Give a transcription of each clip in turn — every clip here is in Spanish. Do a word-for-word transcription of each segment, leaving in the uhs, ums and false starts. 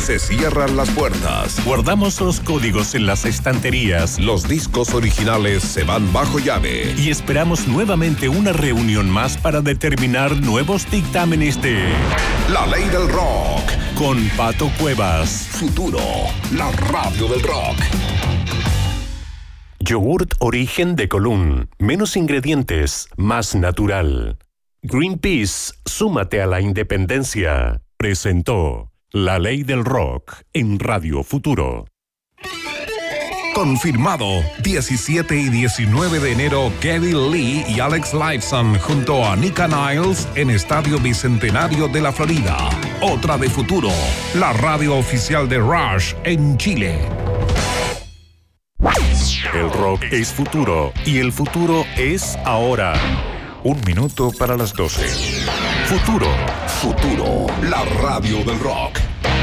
Se cierran las puertas. Guardamos los códigos en las estanterías. Los discos originales se van bajo llave. Y esperamos nuevamente una reunión más para determinar nuevos dictámenes de La Ley del Rock. Con Pato Cuevas. Futuro, la radio del rock. Yogurt origen de Colún. Menos ingredientes, más natural. Greenpeace, súmate a la independencia. Presentó La Ley del Rock en Radio Futuro. Confirmado, diecisiete y diecinueve de enero, Kevin Lee y Alex Lifeson junto a Nika Niles en Estadio Bicentenario de la Florida. Otra de Futuro, la radio oficial de Rush en Chile. El rock es futuro y el futuro es ahora. Un minuto para las doce. Futuro. Futuro, la radio del rock.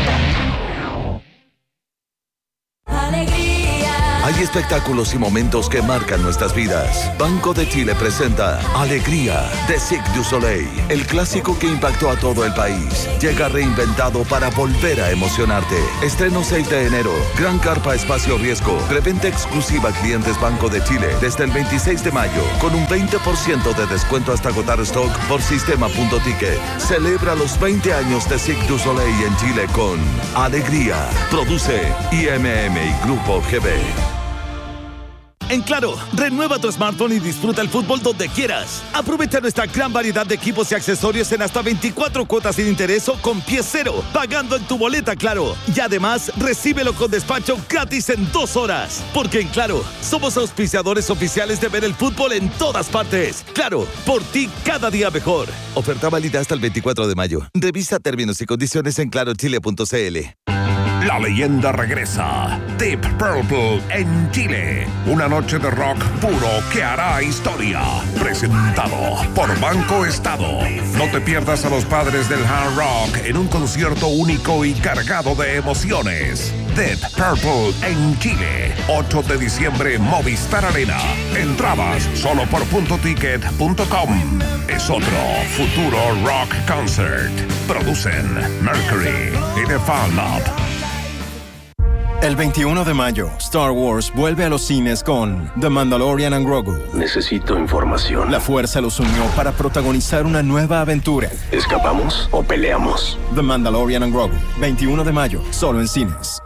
Hay espectáculos y momentos que marcan nuestras vidas. Banco de Chile presenta Alegría de Cirque du Soleil, el clásico que impactó a todo el país. Llega reinventado para volver a emocionarte. Estreno seis de enero. Gran carpa espacio riesgo. Preventa exclusiva a clientes Banco de Chile desde el veintiséis de mayo con un veinte por ciento de descuento hasta agotar stock por sistema punto ticket. Celebra los veinte años de Cirque du Soleil en Chile con Alegría. Produce I M M y Grupo G B. En Claro, renueva tu smartphone y disfruta el fútbol donde quieras. Aprovecha nuestra gran variedad de equipos y accesorios en hasta veinticuatro cuotas sin interés o con pie cero, pagando en tu boleta Claro. Y además, recíbelo con despacho gratis en dos horas. Porque en Claro, somos auspiciadores oficiales de ver el fútbol en todas partes. Claro, por ti cada día mejor. Oferta válida hasta el veinticuatro de mayo. Revisa términos y condiciones en claro chile punto c l. La leyenda regresa. Deep Purple en Chile. Una noche de rock puro que hará historia. Presentado por Banco Estado. No te pierdas a los padres del hard rock en un concierto único y cargado de emociones. Deep Purple en Chile. ocho de diciembre, Movistar Arena. Entradas solo por punto ticket punto com. Es otro Futuro Rock Concert. Producen Mercury y The Fan Lab. El veintiuno de mayo, Star Wars vuelve a los cines con The Mandalorian and Grogu. Necesito información. La fuerza los unió para protagonizar una nueva aventura. ¿Escapamos o peleamos? The Mandalorian and Grogu, veintiuno de mayo, solo en cines.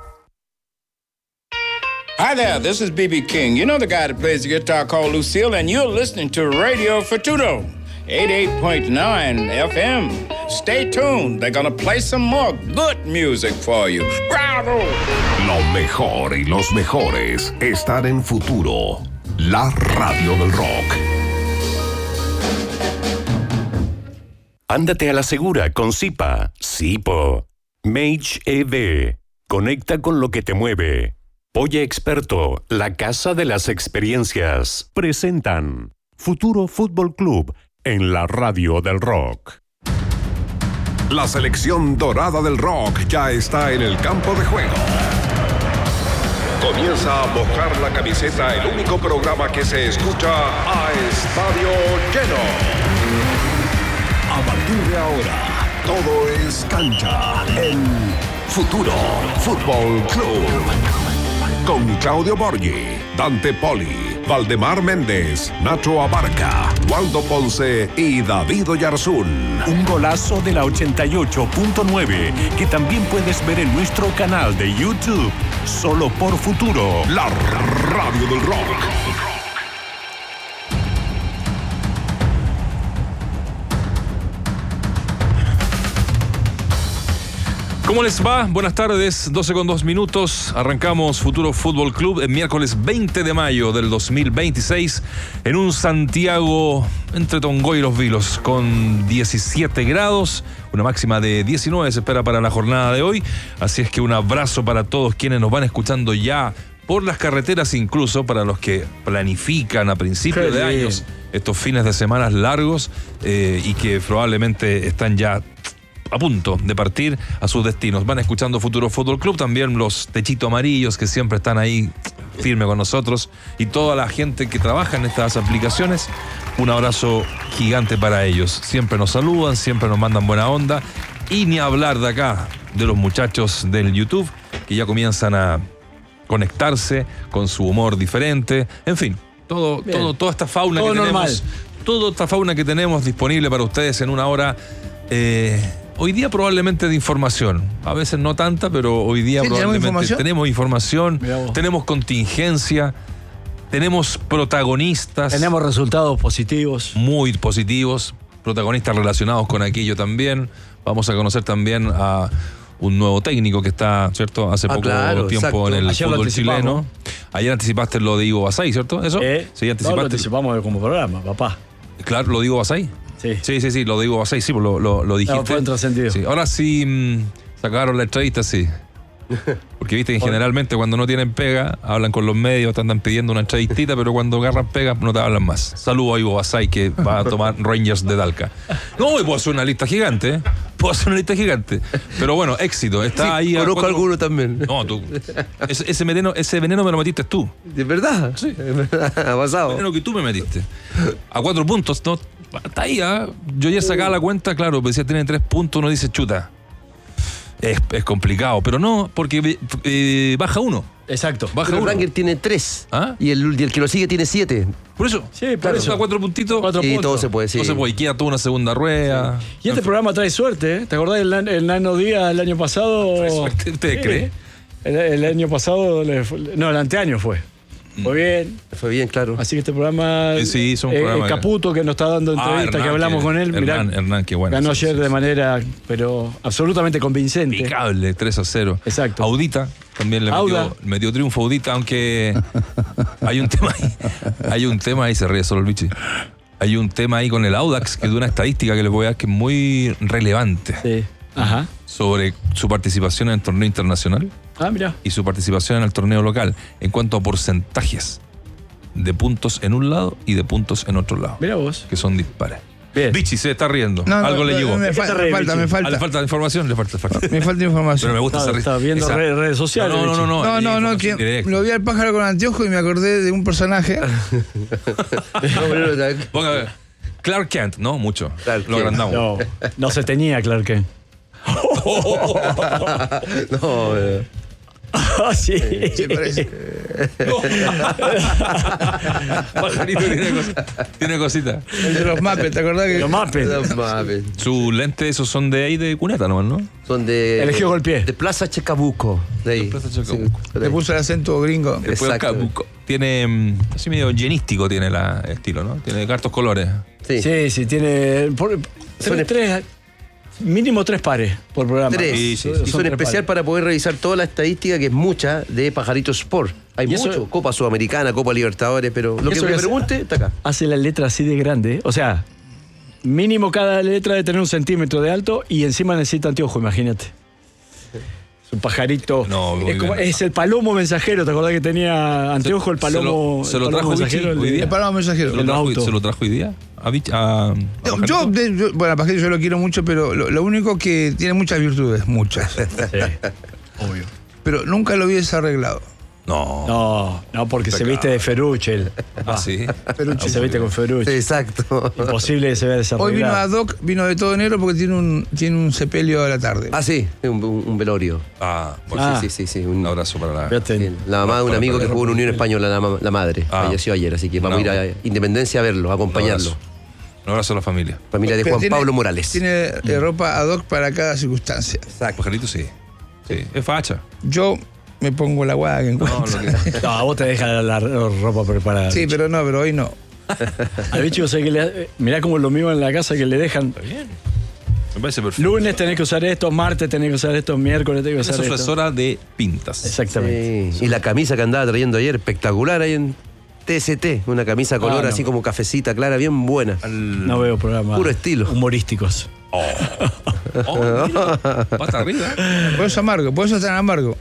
Hi there, this is B B King. You know the guy that plays the guitar called Lucille, and you're listening to Radio Futuro, eighty-eight point nine F M. Stay tuned. They're gonna play some more good music for you. ¡Bravo! Lo mejor y los mejores están en Futuro, la radio del rock. Ándate a la segura con Zipa. Zipo. Mage E V. Conecta con lo que te mueve. Polla Experto, la casa de las experiencias. Presentan Futuro Fútbol Club en la radio del rock. La selección dorada del rock ya está en el campo de juego. Comienza a mojar la camiseta, el único programa que se escucha a estadio lleno. A partir de ahora, todo es cancha en Futuro Fútbol Club. Con Claudio Borghi, Dante Poli, Valdemar Méndez, Nacho Abarca, Waldo Ponce y David Oyarzún. Un golazo de la ochenta y ocho punto nueve que también puedes ver en nuestro canal de YouTube. Solo por Futuro, la radio del rock. ¿Cómo les va? Buenas tardes, doce con dos minutos. Arrancamos Futuro Fútbol Club el miércoles veinte de mayo del dos mil veintiséis en un Santiago entre Tongoy y Los Vilos con diecisiete grados, una máxima de diecinueve se espera para la jornada de hoy. Así es que un abrazo para todos quienes nos van escuchando ya por las carreteras, incluso para los que planifican a principios de años estos fines de semana largos eh, y que probablemente están ya a punto de partir a sus destinos. Van escuchando Futuro Fútbol Club, también los techitos amarillos que siempre están ahí firme con nosotros y toda la gente que trabaja en estas aplicaciones. Un abrazo gigante para ellos. Siempre nos saludan, siempre nos mandan buena onda y ni hablar de acá, de los muchachos del YouTube, que ya comienzan a conectarse con su humor diferente. En fin, todo, todo, toda esta fauna todo que normal. tenemos, toda esta fauna que tenemos disponible para ustedes en una hora. Eh, hoy día probablemente de información. A veces no tanta, pero hoy día Sí, probablemente ¿tenemos información? tenemos información, tenemos contingencia, tenemos protagonistas. Tenemos resultados positivos. Muy positivos, protagonistas relacionados con aquello también. Vamos a conocer también a un nuevo técnico que está, ¿cierto? Hace Ah, poco claro, tiempo exacto. en el Ayer lo fútbol anticipamos. chileno. Ayer anticipaste lo de Ivo Basay, ¿cierto? ¿Eso? ¿Eh? Sí, No, lo anticipaste. anticipamos como programa, papá. Claro, lo de Ivo Basay. Sí. Sí, sí, sí, lo de Ivo Basay, sí, lo, lo, lo dijiste. No, fue en otro sentido. Sí, ahora sí mmm, sacaron la entrevista, sí. Porque viste que generalmente cuando no tienen pega, hablan con los medios, te andan pidiendo una entrevistita, pero cuando agarran pega no te hablan más. Saludo a Ivo Basay, que va a tomar Rangers de Talca. No, y puedo hacer una lista gigante, ¿eh? Puedo hacer una lista gigante. Pero bueno, éxito. Está Sí, ahí. a conozco cuatro- alguno también. No, tú. Ese, ese veneno, ese veneno me lo metiste tú. ¿De verdad? Sí. Es verdad, ha pasado. Veneno que tú me metiste. A cuatro puntos, no. Está ahí, ¿ah? Yo ya sacaba la cuenta, claro, pues ya tiene tres puntos, uno dice chuta. Es, es complicado, pero no, porque eh, baja uno. Exacto. Baja Pero uno. Ranger tiene tres. ¿Ah? Y el, y el que lo sigue tiene siete. Por eso. Sí, por Claro, eso. a cuatro puntitos. Cuatro Sí, puntos. todo se puede, sí. No se puede, y queda toda una segunda rueda. Y este programa trae suerte, ¿eh? ¿Te acordás del nan- el Nano Díaz el año pasado? Trae suerte, ¿usted Sí. cree? El, el año pasado, le fue- no, el anteaño fue. Fue bien. Fue bien, claro. Así que este programa. Sí, sí, hizo un eh, programa. El Caputo que nos está dando Ah, entrevistas, Hernán, que hablamos que- con él. mirá, Hernán, Hernán, qué bueno. ganó Sí, ayer sí, de sí. manera, pero absolutamente convincente. Impecable, tres a cero. Exacto. Audita también le Auda. metió, metió triunfo Audita, aunque hay un tema ahí. Hay un tema ahí, se ríe solo el bichi. Hay un tema ahí con el Audax, que es de una estadística que les voy a dar que es muy relevante Sí. Ajá. sobre su participación en el torneo internacional Ah, mira. y su participación en el torneo local en cuanto a porcentajes de puntos en un lado y de puntos en otro lado, Mira vos. que son dispares. Bien. Bichi se está riendo. No, no, Algo le no, llegó. Me, ¿Qué fa- te me reí, falta, Vichy? me Ah, falta. le falta información, le falta, le falta. Me falta información. Pero me gusta Estaba- esa estaba viendo esa- redes- redes sociales, No, no, no, no. No, no, no, información que directa. lo vi al pájaro con anteojo y me acordé de un personaje. Ponga a ver. Clark Kent, no, mucho. Clark Lo Kent. agrandamos. No, no se tenía, Clark Kent. No, eh, Ah, sí. Sí, parece. Pajarito tiene cosita. Tiene cosita. El de los Muppets, ¿te acordás que? Los Muppets. no mames. Sus lentes, esos son de ahí de cuneta nomás, ¿no? Son de. Elegido con el pie. De Plaza Chacabuco. De ahí. Plaza Chacabuco. Sí, por Le ahí. puso el acento gringo. Después Exacto. Cabuco. Tiene mm, así medio llenístico tiene la estilo, ¿no? Tiene hartos colores. Sí. Sí, sí, tiene. por- Son tres, tres- mínimo tres pares por programa. Tres. Sí, sí, y Son son tres especial pares. para poder revisar toda la estadística, que es mucha, de Pajarito Sport. Hay Y eso- mucho. Copa Sudamericana, Copa Libertadores, pero lo que Eso me que hace- pregunte está acá. Hace la letra así de grande. O sea, mínimo cada letra de tener un centímetro de alto y encima necesita anteojo, imagínate. Es un pajarito. No, muy es, como- bien. es el palomo mensajero. ¿Te acordás que tenía anteojo el palomo? Se lo, se lo el palomo trajo Vichy mensajero, el hoy de- día. El paloma mensajero. ¿Se lo El trajo, auto. se lo trajo hoy día? A Vichy- a- a Yo, Pajarito. yo, de- yo- bueno, a Pajarito yo lo quiero mucho, pero lo, lo único que tiene muchas virtudes, muchas. Sí, obvio. Pero nunca lo vi desarreglado. No. No, no, porque se Pecado. viste de Ferrucci. él. Ah, sí. Ferrucci. Se viste con Ferrucci. Sí, exacto. Imposible que se vea desarrollado. Hoy vino a Doc, vino de todo negro porque tiene un, tiene un sepelio a la tarde. Ah, sí, un, un- un velorio. Ah, bueno, Ah. Sí, sí, sí. sí, un un- abrazo para la. Fíjate. sí, la mamá de un Para- amigo para- que jugó en Unión Española, la, ma- la madre. Ah. Falleció ayer, así que vamos No. a ir a Independencia a verlo, a acompañarlo. Un abrazo. Un abrazo a la familia. Familia de Pero Juan tiene- Pablo Morales. Tiene eh, ropa ad hoc para cada circunstancia. Pajarito sí. Sí. Es facha. Yo me pongo la guada que No, encuentro. lo que- No, a vos te deja la, la ropa preparada. Sí, pero no, pero hoy no. Al bicho, sé que le, mirá como lo mismo en la casa que le dejan. Me parece perfecto. Lunes tenés que usar esto, martes tenés que usar esto, miércoles tenés que Es usar esto. profesora de pintas. Exactamente. Sí, y la camisa que andaba trayendo ayer, espectacular ahí en T S T. Una camisa color Ah, no. así como cafecita clara, bien buena. No veo programas Puro estilo. humorísticos. Oh, mira, pata arriba. Por eso amargo, por eso tan amargo.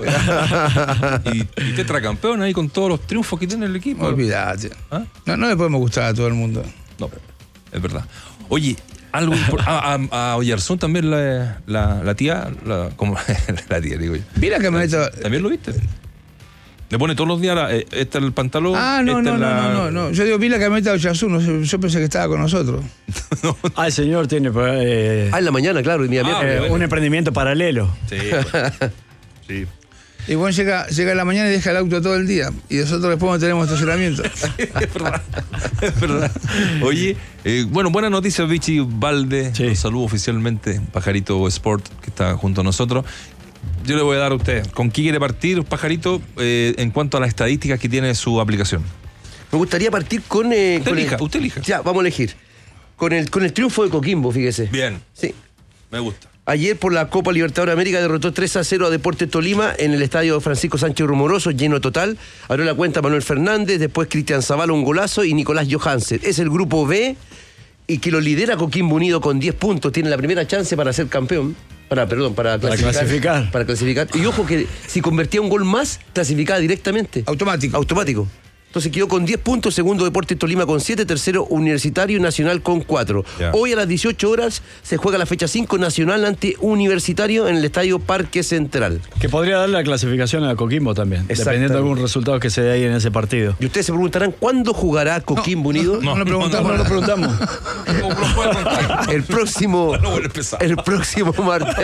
Y, y tetracampeón ahí con todos los triunfos que tiene el equipo. Olvídate. ¿Ah? No, no le podemos gustar a todo el mundo. No, es verdad. Oye, algo impor- a, a, a Oyarzún también la, la, la tía, la, como, la tía, digo yo. Vi la camioneta. ¿También lo viste? Le pone todos los días, la, eh, este es el pantalón. Ah, no, esta no, es no, la... no, no, no. Yo digo, vi la camioneta de Ochazú, no sé, yo pensé que estaba con nosotros. Ah, el señor tiene eh, Ah, en la mañana, claro. Mira, Ah, eh, bueno. un emprendimiento paralelo. Sí, pues. Sí. Y bueno, llega, llega en la mañana y deja el auto todo el día. Y nosotros después no tenemos estacionamiento. Es verdad, es verdad. Oye, eh, bueno, buena noticia, Vichy Valde. Sí. Los saludo oficialmente, Pajarito Sport, que está junto a nosotros. Yo le voy a dar a usted, ¿con qué quiere partir, Pajarito, eh, en cuanto a las estadísticas que tiene su aplicación? Me gustaría partir con... Eh, Usted con elija, el, usted elija. Ya, vamos a elegir. Con el, con el triunfo de Coquimbo, fíjese. Bien, Sí. me gusta. Ayer por la Copa Libertadores de América derrotó tres a cero a Deportes Tolima en el estadio Francisco Sánchez Rumoroso, lleno total. Abrió la cuenta Manuel Fernández, después Cristian Zavala un golazo y Nicolás Johansen. Es el grupo B y que lo lidera Coquimbo Unido con diez puntos. Tiene la primera chance para ser campeón. Para, perdón, para Para clasificar. clasificar. Para clasificar. Y ojo que si convertía un gol más, clasificaba directamente. Automático. Automático. Entonces quedó con diez puntos, segundo Deportes Tolima con siete, tercero Universitario y Nacional con cuatro. Ya. Hoy a las dieciocho horas se juega la fecha cinco, Nacional ante Universitario en el Estadio Parque Central. Que podría dar la clasificación a Coquimbo también, dependiendo de algún resultado que se dé ahí en ese partido. Y ustedes se preguntarán, ¿cuándo jugará Coquimbo Unido? No, no lo preguntamos. No lo preguntamos. No, no puede contar. El próximo... No vuelve a empezar. el próximo martes.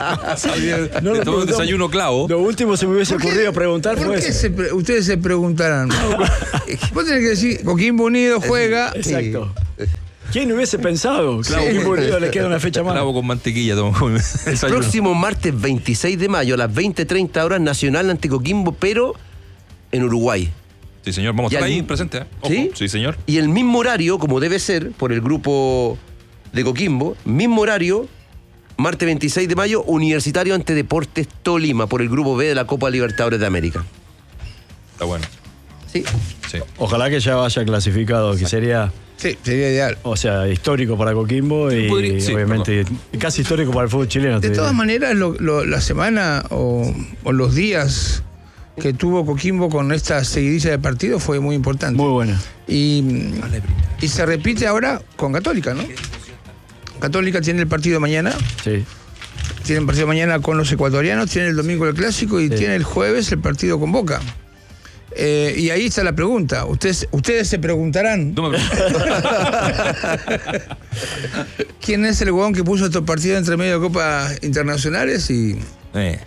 No Le lo tomo un desayuno clavo. Lo último se me hubiese ¿Por qué- ocurrido preguntar ¿Por fue qué eso. se pre- ustedes se preguntarán? Vos tenés que decir, Coquimbo Unido juega. Exacto. ¿Quién hubiese pensado? Sí. Claro, Coquimbo Unido le queda una fecha más. Clavo con mantequilla. Tomo El desayuno. próximo martes veintiséis de mayo a las veinte treinta horas, Nacional ante Coquimbo, pero en Uruguay. Sí, señor, vamos a Y estar al- ahí presente. ¿eh? Ojo. ¿Sí? Sí, señor. Y el mismo horario, como debe ser, por el grupo de Coquimbo, mismo horario, martes veintiséis de mayo, Universitario ante Deportes Tolima, por el grupo B de la Copa Libertadores de América. Está bueno. Sí. Sí. Ojalá que ya vaya clasificado, que sería, Sí, sería ideal. o sea, histórico para Coquimbo y Podría- sí, obviamente casi histórico para el fútbol chileno. te De todas diría. maneras, lo- lo- la semana o, o los días que tuvo Coquimbo con esta seguidilla de partidos fue muy importante. Muy buena. Y, y se repite ahora con Católica, ¿no? Católica tiene el partido mañana, Sí. tiene el partido mañana con los ecuatorianos, tiene el domingo el clásico y Sí. tiene el jueves el partido con Boca. Eh, y ahí está la pregunta. Ustedes, ustedes se preguntarán No me- quién es el huevón que puso estos partidos entre medio de copas internacionales y Eh.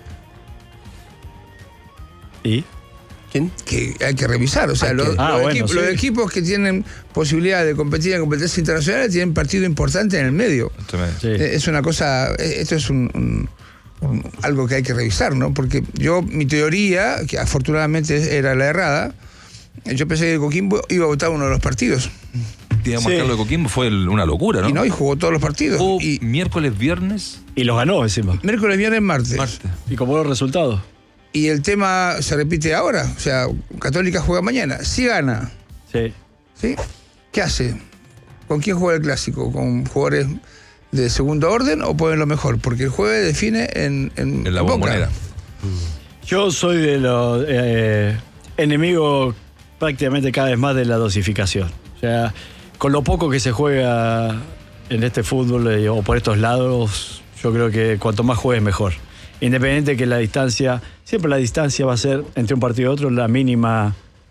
¿Y? ¿Quién? que hay que revisar. O sea, Hay los, que- Ah, los bueno, equipos, sí. los equipos que tienen posibilidad de competir en competencias internacionales tienen partido importante en el medio. Tremendo. Sí. Eh, Es una cosa, eh, esto es un, un- un- algo que hay que revisar, ¿no? Porque yo, mi teoría, que afortunadamente era la errada, yo pensé que Coquimbo iba a votar uno de los partidos. Digamos, Sí. Carlos de Coquimbo fue el- una locura, ¿no? Y no, y jugó todos los partidos. Jugó Y miércoles, viernes, Y los ganó encima. miércoles, viernes, martes. martes. Y con buenos resultados. Y el tema se repite ahora. O sea, Católica juega mañana. Si gana, Sí. ¿sí? ¿Qué hace? ¿Con quién juega el clásico? ¿Con jugadores de segundo orden o ponen lo mejor? Porque el jueves define en, en, En la Boca. bombonera. Yo soy de los eh, enemigos prácticamente cada vez más de la dosificación. O sea, con lo poco que se juega en este fútbol eh, o por estos lados, yo creo que cuanto más juegues mejor. Independiente que la distancia, siempre la distancia va a ser entre un partido y otro la mínima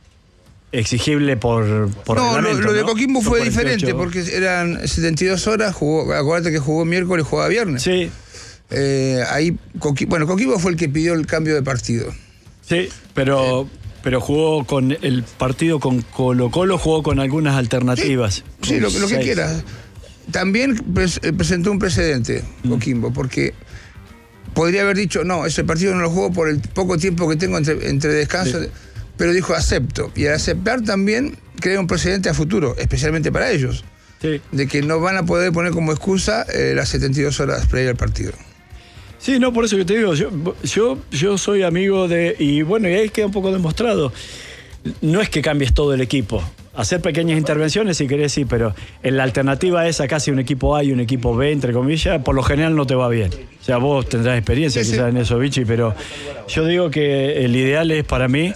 exigible por, por No, lo, reglamento, lo de ¿no? Coquimbo Son fue cuarenta y ocho. diferente porque eran setenta y dos horas, jugó, acuérdate que jugó miércoles y jugaba viernes. Sí, Eh, ahí, Coqui- bueno, Coquimbo fue el que pidió el cambio de partido. sí, pero, pero jugó con el partido con Colo Colo, jugó con algunas alternativas. Sí, lo, Con lo que seis. quieras. También pres- eh, presentó un precedente, Coquimbo, porque podría haber dicho, no, ese partido no lo juego por el poco tiempo que tengo entre, entre descansos, Sí. pero dijo acepto. Y al aceptar también crea un precedente a futuro, especialmente para ellos, Sí. de que no van a poder poner como excusa eh, las setenta y dos horas previa al partido. Sí, no, por eso que te digo, yo, yo, yo soy amigo de, y bueno, y ahí queda un poco demostrado, no es que cambies todo el equipo, hacer pequeñas intervenciones si querés, sí, pero en la alternativa esa casi un equipo A y un equipo B, entre comillas, por lo general no te va bien. O sea, vos tendrás experiencia Sí, quizás sí. en eso, Vichy, pero yo digo que el ideal es para mí,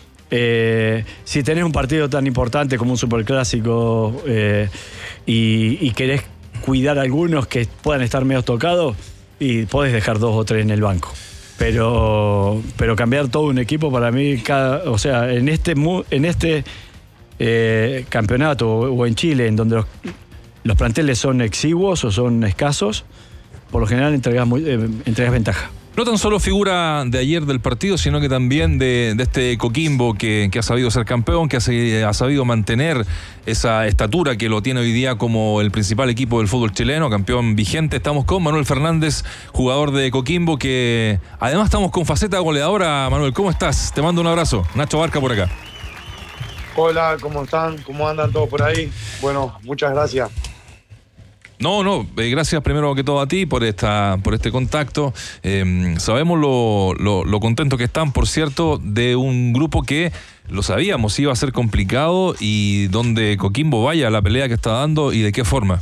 eh, si tenés un partido tan importante como un superclásico eh, y, y querés cuidar a algunos que puedan estar medio tocados, y podés dejar dos o tres en el banco. Pero, pero cambiar todo un equipo para mí, cada, o sea, en este, en este eh, campeonato o en Chile, en donde los, los planteles son exiguos o son escasos, por lo general entregas, muy, eh, entregas ventaja. No tan solo figura de ayer del partido, sino que también de, de este Coquimbo que, que ha sabido ser campeón, que ha, ha sabido mantener esa estatura que lo tiene hoy día como el principal equipo del fútbol chileno, campeón vigente. Estamos con Manuel Fernández, jugador de Coquimbo, que además estamos con faceta goleadora. Manuel, ¿cómo estás? Te mando un abrazo. Nacho Barca por acá. Hola, ¿cómo están? ¿Cómo andan todos por ahí? Bueno, muchas gracias. No, no, eh, gracias primero que todo a ti por esta, por este contacto. Eh, sabemos lo, lo, lo contento que están, por cierto, de un grupo que lo sabíamos iba a ser complicado y donde Coquimbo vaya a la pelea que está dando y de qué forma.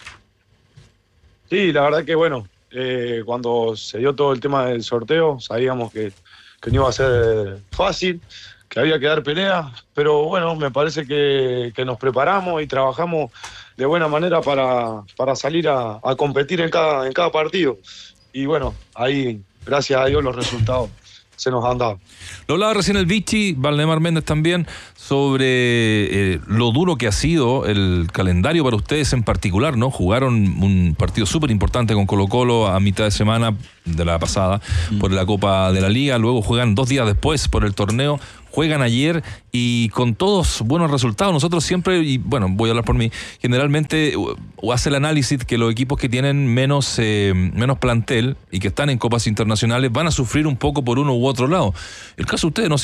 Sí, la verdad que bueno, eh, cuando se dio todo el tema del sorteo, sabíamos que, que no iba a ser fácil, que había que dar pelea, pero bueno, me parece que, que nos preparamos y trabajamos de buena manera para, para salir a, a competir en cada, en cada partido. Y bueno, ahí, gracias a Dios, los resultados se nos han dado. Lo hablaba recién el Vichy, Valdemar Méndez también, sobre eh, lo duro que ha sido el calendario para ustedes en particular, ¿no? Jugaron un partido súper importante con Colo-Colo a mitad de semana de la pasada mm. por la Copa de la Liga, luego juegan dos días después por el torneo, juegan ayer y con todos buenos resultados. Nosotros siempre, y bueno, voy a hablar por mí, generalmente o hace el análisis que los equipos que tienen menos, eh, menos plantel y que están en copas internacionales van a sufrir un poco por uno u otro lado. El caso de ustedes no